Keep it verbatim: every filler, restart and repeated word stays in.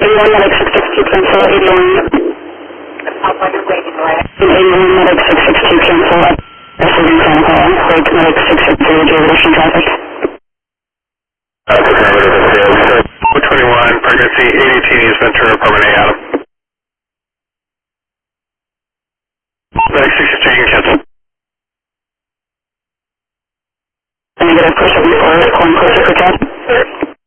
eighty-one, medic six six two, cancel, eighty-one. eighty-one, medic six six two, cancel, this is in Santa Clara, wait, medic six six two, reduction traffic. four twenty-one, pregnancy, eighty teenies, Ventura, apartment A, Adam. Medic six six two, you can cancel.